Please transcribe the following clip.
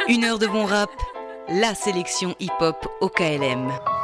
Une heure de bon rap, la sélection hip-hop au KLM.